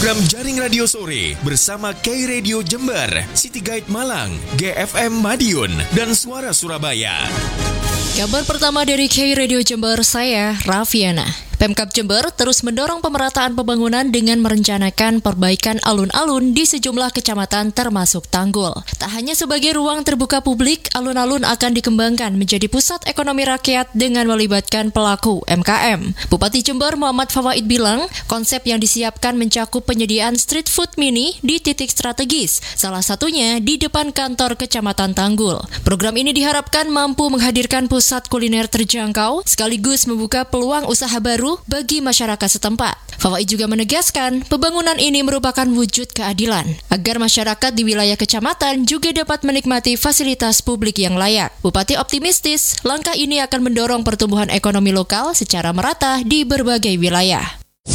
program Jaring Radio Sore bersama K-Radio Jember, City Guide Malang, GFM Madiun, dan Suara Surabaya. Kabar pertama dari K-Radio Jember, saya Raffiana. Pemkab Jember terus mendorong pemerataan pembangunan dengan merencanakan perbaikan alun-alun di sejumlah kecamatan termasuk Tanggul. Tak hanya sebagai ruang terbuka publik, alun-alun akan dikembangkan menjadi pusat ekonomi rakyat dengan melibatkan pelaku UMKM. Bupati Jember Muhammad Fawaid bilang, konsep yang disiapkan mencakup penyediaan street food mini di titik strategis, salah satunya di depan kantor Kecamatan Tanggul. Program ini diharapkan mampu menghadirkan pusat kuliner terjangkau, sekaligus membuka peluang usaha baru bagi masyarakat setempat. Fawaid juga menegaskan, pembangunan ini merupakan wujud keadilan, agar masyarakat di wilayah kecamatan juga dapat menikmati fasilitas publik yang layak. Bupati optimistis, langkah ini akan mendorong pertumbuhan ekonomi lokal secara merata di berbagai wilayah.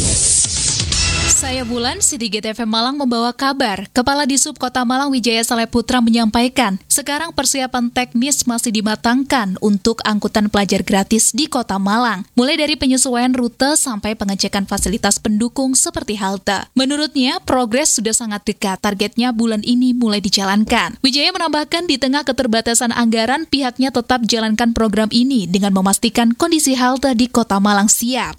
Saya Bulan, City Guide FM Malang membawa kabar. Kepala Disub Kota Malang Wijaya Saleh Putra menyampaikan, sekarang persiapan teknis masih dimatangkan untuk angkutan pelajar gratis di Kota Malang, mulai dari penyesuaian rute sampai pengecekan fasilitas pendukung seperti halte. Menurutnya, progres sudah sangat dekat, targetnya bulan ini mulai dijalankan. Wijaya menambahkan di tengah keterbatasan anggaran, pihaknya tetap jalankan program ini dengan memastikan kondisi halte di Kota Malang siap.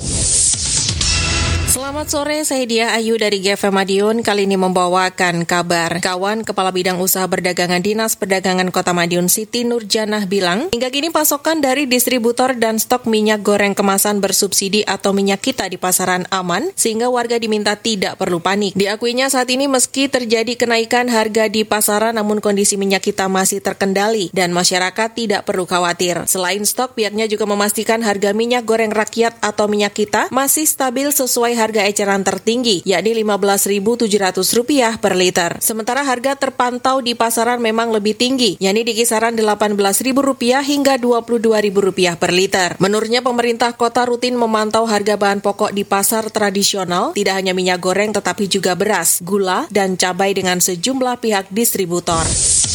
Selamat sore, saya Dia Ayu dari GFM Madiun. Kali ini membawakan kabar. Kawan Kepala Bidang Usaha Perdagangan Dinas Perdagangan Kota Madiun Siti Nurjanah bilang, hingga kini pasokan dari distributor dan stok minyak goreng kemasan bersubsidi atau minyak kita di pasaran aman, sehingga warga diminta tidak perlu panik. Diakuinya saat ini meski terjadi kenaikan harga di pasaran, namun kondisi minyak kita masih terkendali dan masyarakat tidak perlu khawatir. Selain stok, pihaknya juga memastikan harga minyak goreng rakyat atau minyak kita masih stabil sesuai harga eceran tertinggi, yakni Rp15.700 per liter. Sementara harga terpantau di pasaran memang lebih tinggi, yakni di kisaran Rp18.000 hingga Rp22.000 per liter. Menurutnya, pemerintah kota rutin memantau harga bahan pokok di pasar tradisional, tidak hanya minyak goreng tetapi juga beras, gula, dan cabai dengan sejumlah pihak distributor.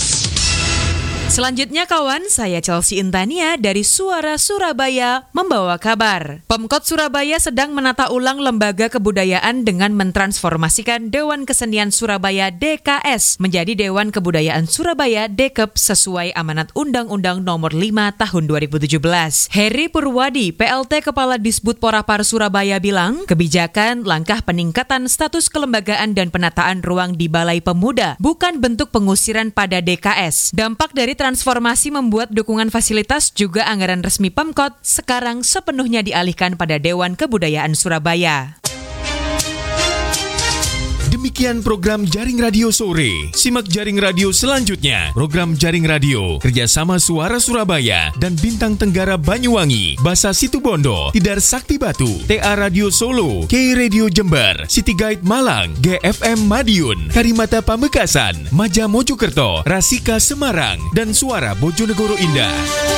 Selanjutnya kawan, saya Chelsea Intania dari Suara Surabaya membawa kabar. Pemkot Surabaya sedang menata ulang lembaga kebudayaan dengan mentransformasikan Dewan Kesenian Surabaya DKS menjadi Dewan Kebudayaan Surabaya DKEP sesuai amanat Undang-Undang Nomor 5 Tahun 2017. Heri Purwadi, PLT Kepala Disbud Porapar Surabaya bilang, kebijakan langkah peningkatan status kelembagaan dan penataan ruang di Balai Pemuda bukan bentuk pengusiran pada DKS. Dampak dari transformasi membuat dukungan fasilitas juga anggaran resmi Pemkot sekarang sepenuhnya dialihkan pada Dewan Kebudayaan Surabaya. Demikian program Jaring Radio Sore. Simak Jaring Radio selanjutnya. Program Jaring Radio kerjasama Suara Surabaya dan Bintang Tenggara Banyuwangi, Basa Situbondo, Tidar Sakti Batu, TA Radio Solo, K-Radio Jember, City Guide Malang, GFM Madiun, Karimata Pamekasan, Maja Mojokerto, Rasika Semarang, dan Suara Bojonegoro Indah.